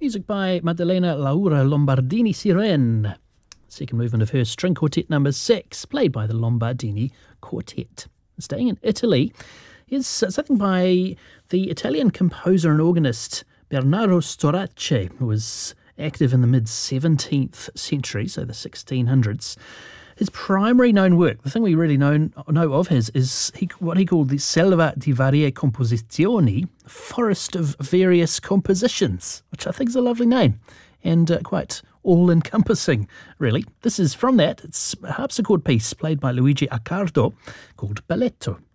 Music by Maddalena Laura Lombardini Sirene. Second movement of her string quartet number 6, played by the Lombardini Quartet. Staying in Italy is something by the Italian composer and organist Bernardo Storace, who was active in the mid-17th century, so the 1600s. His primary known work, the thing we really know of his, is what he called the Selva di Varie Composizioni, Forest of Various Compositions, which I think is a lovely name and quite all-encompassing, really. This is from that. It's a harpsichord piece played by Luigi Accardo called Balletto.